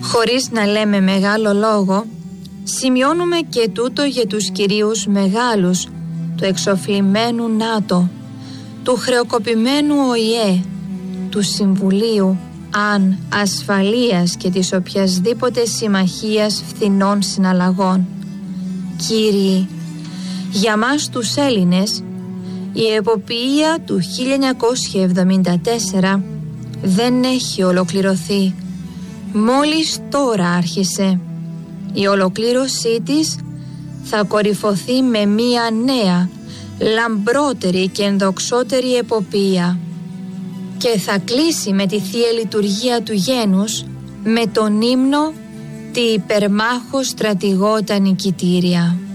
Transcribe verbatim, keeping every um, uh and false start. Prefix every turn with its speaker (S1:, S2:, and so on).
S1: Χωρίς να λέμε μεγάλο λόγο, σημειώνουμε και τούτο για τους κυρίους μεγάλους του εξοφλημένου ΝΑΤΟ, του χρεοκοπημένου ΟΗΕ, του Συμβουλίου Αν Ασφαλείας και της οποιασδήποτε συμμαχίας φθηνών συναλλαγών. Κύριοι, για μας τους Έλληνες, η εποπτεία του χίλια εννιακόσια εβδομήντα τέσσερα δεν έχει ολοκληρωθεί. Μόλις τώρα άρχισε. Η ολοκλήρωσή της θα κορυφωθεί με μία νέα, λαμπρότερη και ενδοξότερη εποπτεία και θα κλείσει με τη Θεία Λειτουργία του Γένους με τον ύμνο «Τι υπερμάχος στρατηγό τα νικητήρια».